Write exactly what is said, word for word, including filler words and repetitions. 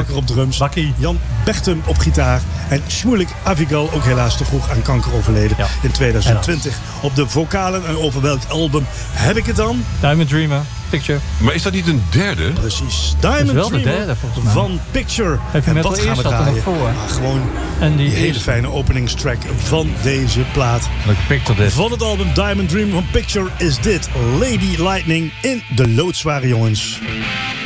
Bakker op drums. Bakkie. Jan Bechtem op gitaar. En Shmulik Avigal, ook helaas te vroeg aan kanker overleden Ja. in twintig twintig. Op de vocalen. En over welk album heb ik het dan? Diamond Dreamer, Picture. Maar is dat niet een derde? Precies. Diamond wel de Dreamer derde, volgens mij. van Picture. Heavy En Metal wat gaan we eerst zat er nog draaien? voor. Maar gewoon En die die hele eerste. fijne openingstrack van deze plaat. Leuke Picture dit. Van het album Diamond Dream van Picture is dit Lady Lightning in de loodzware jongens.